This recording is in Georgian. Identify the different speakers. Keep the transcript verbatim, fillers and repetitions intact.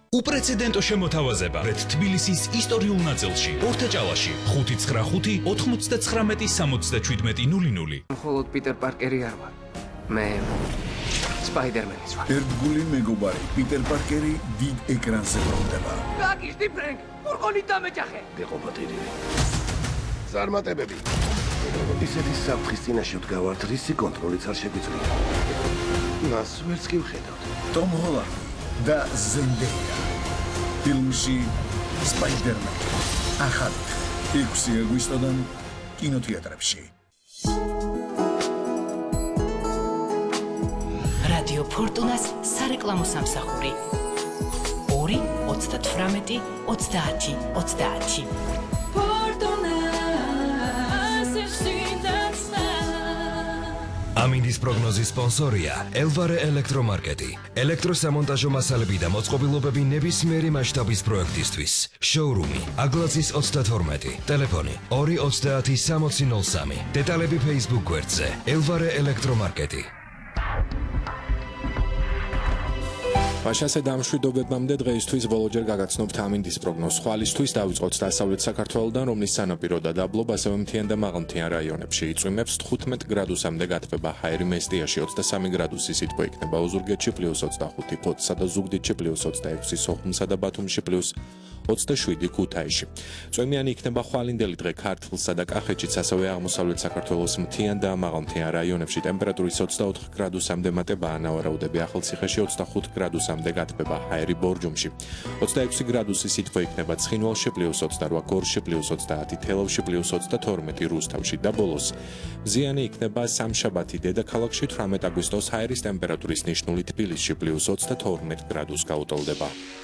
Speaker 1: უპრეცედენტო შემოთავაზება რეთ თბილისის ისტორიულ ნაწილში ორთაჭალაში ხუთი ცხრა ხუთი ოთხმოცდაცხრამეტი სამოცდაჩვიდმეტი ნული ნული.
Speaker 2: მხოლოდ პიტერ პარკერი არ ვარ. მე სპაიდერმენის ვარ.
Speaker 3: ერთგული მეგობარი პიტერ პარკერი დიდ ეკრანზე ბრუნდება.
Speaker 2: გაგიშდი ფრენკ, ფურგონით დამეჯახე.
Speaker 4: გეყოფა დიდი. ზარმატებები. ისეთი საფრთხის წინაშე ვდგავართ, რისი კონტროლიც არ შეგვიძლია. მას ვერც კი ვხედავთ.
Speaker 3: ტომ ჰოლანდი და ზენდეია. ფილმში სპაიდერმენი. ახალი ექვსი აგვისტოდან კინოთეატრებში.
Speaker 5: რადიო ფორტუნას სარეკლამო სამსახური ორი ოცდათვრამეტი ოცდაათი ოცდაათი.
Speaker 6: ამინდის პროგნოზის სპონსორია ელვარე ელექტრომარკეტი. ელექტროსამონტაჟო მასალები და მოწყობილობები ნებისმიერი მასშტაბის პროექტისთვის. შოურუმი აგლაძის ოცდათორმეტი. ტელეფონი ორი ოცდაათი სამოცი ნული სამი. დეტალები Facebook გვერდზე ელვარე ელექტრომარკეტი.
Speaker 7: Pashase დამშვიდობებამდე დღეისთვის ბოლოჯერ გაგაცნობთ ამინდის პროგნოზს. ხვალისთვის დავიწყოთ დასავლეთ საქართველოდან, რომლის სანაპირო და დაბლობ, ასევე მთიან და მაღალმთიან რაიონებში იწვიმებს თხუთმეტ გრადუსამდე გათბება. ჰაერი მესტიაში ოცდასამი გრადუსი სითბო იქნება, ოზურგეთში პლუს ოცდახუთი, ფოთსა და ზუგდიდში პლუს ოცდაექვსი, სოხუმსა და ბათუმში პლუს ოცდაშვიდი, ქუთაისში. წვიმიანი იქნება ხვალინდელი დღე ქართლსა და კახეთშიც, ასევე აღმოსავლეთ საქართველოს მთიან და მაღალმთიან რაიონებში ტემპერატურის ოცდაოთხ გრადუსამდე მატება, ანავარაუდები ახალციხეში ოცდახუთ გრადუსამდე გათბება, ჰაერი ბორჯომში. ოცდაექვსი გრადუსი სითბო იქნება ცხინვალში პლუს ოცდარვა, გორში პლუს ოცდაათი, თელავში პლუს ოცდათორმეტი, რუსთავში და ბოლოს მზიანი იქნება სამშაბათი დედაქალაქში თვრამეტ აგვისტოს ჰაერის ტემპერატურის ნიშნული თბილისში პლუს ოცდათორმეტ გრადუსს გაუტოლდება.